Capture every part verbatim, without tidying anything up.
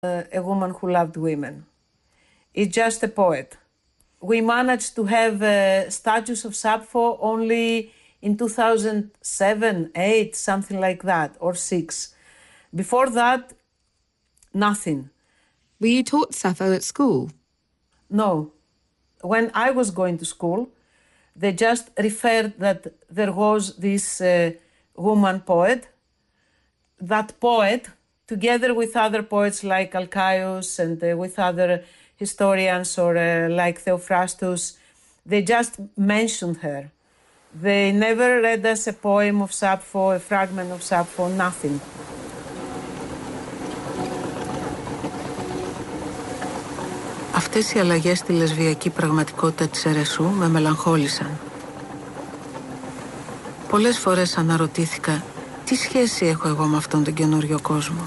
uh, a woman who loved women. It's just a poet. We managed to have uh, statues of Sappho only in two thousand seven, eight, something like that, or six. Before that, nothing. Were you taught Sappho at school? No. When I was going to school, they just referred that there was this uh, woman poet. That poet, together with other poets like Alcaios and uh, with other historians or uh, like Theophrastus, they just mentioned her. They never read us a poem of Sappho, a fragment of Sappho, nothing. Αυτές οι αλλαγές στη λεσβιακή πραγματικότητα της Ερεσού με μελαγχόλησαν. Πολλές φορές αναρωτήθηκα τι σχέση έχω εγώ με αυτόν τον καινούριο κόσμο.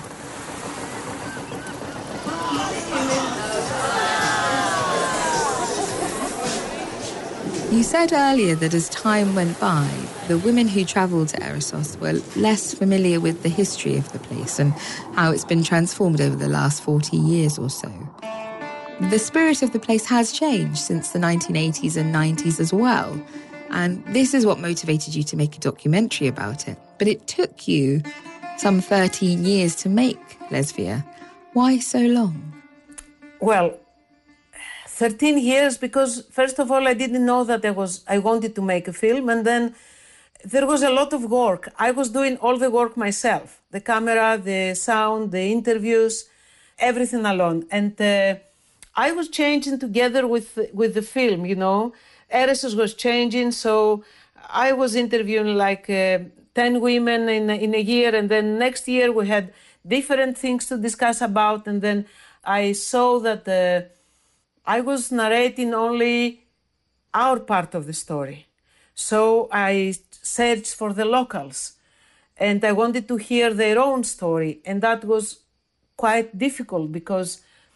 You said earlier that as time went by, the women who travelled to Erissos were less familiar with the history of the place and how it's been transformed over the last forty years or so. The spirit of the place has changed since the nineteen eighties and nineties as well. And this is what motivated you to make a documentary about it. But it took you some thirteen years to make Lesvia. Why so long? Well, thirteen years because, first of all, I didn't know that I was I wanted to make a film, and then there was a lot of work. I was doing all the work myself. The camera, the sound, the interviews, everything alone. And uh, I was changing together with, with the film, you know. Erissos was changing, so I was interviewing like uh, ten women in, in a year, and then next year we had different things to discuss about, and then I saw that uh, I was narrating only our part of the story. So I searched for the locals, and I wanted to hear their own story, and that was quite difficult because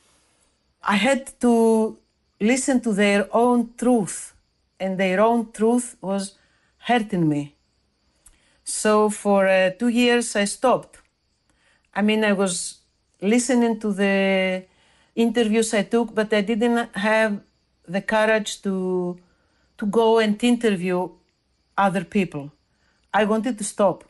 I had to listen to their own truth, and their own truth was hurting me. So for uh, two years I stopped. I mean, I was listening to the interviews I took, but I didn't have the courage to, to go and interview other people. I wanted to stop.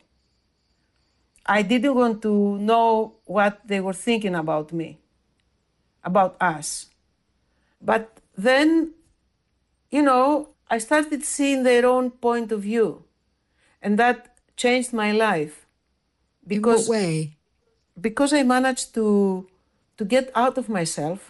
I didn't want to know what they were thinking about me, about us. But then, you know, I started seeing their own point of view, and that changed my life. Because, in what way? Because I managed to, to get out of myself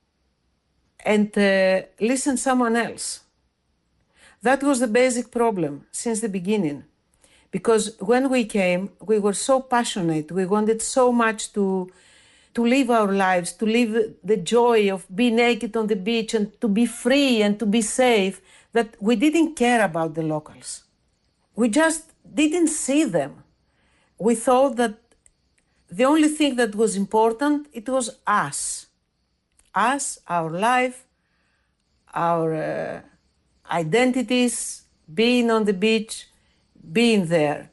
and uh, listen to someone else. That was the basic problem since the beginning. Because when we came, we were so passionate, we wanted so much to to live our lives, to live the joy of being naked on the beach and to be free and to be safe, that we didn't care about the locals. We just didn't see them. We thought that the only thing that was important, it was us. Us, our life, our uh, identities, being on the beach, being there.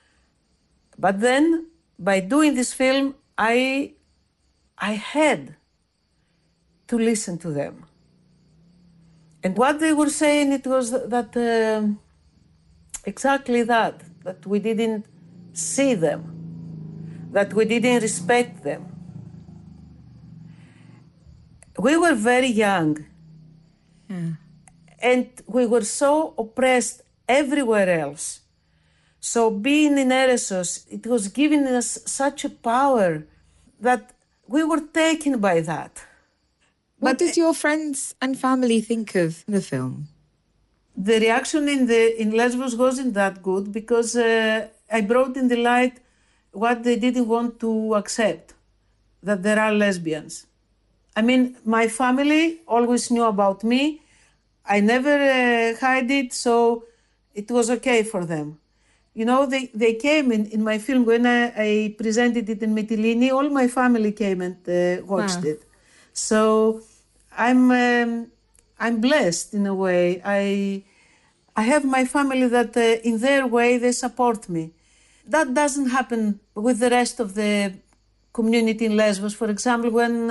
But then, by doing this film, I I had to listen to them. And what they were saying, it was that, uh, exactly that, that we didn't see them, that we didn't respect them. We were very young. Yeah. And we were so oppressed everywhere else. So being in Erissos, it was giving us such a power that we were taken by that. What did your friends and family think of the film? The reaction in the in Lesbos wasn't that good because uh, I brought in the light what they didn't want to accept, that there are lesbians. I mean, my family always knew about me. I never uh, hid it, so it was okay for them. You know, they, they came in, in my film when I, I presented it in Mytilene. All my family came and uh, watched wow. it. So I'm um, I'm blessed in a way. I I have my family that uh, in their way they support me. That doesn't happen with the rest of the community in Lesbos. For example, when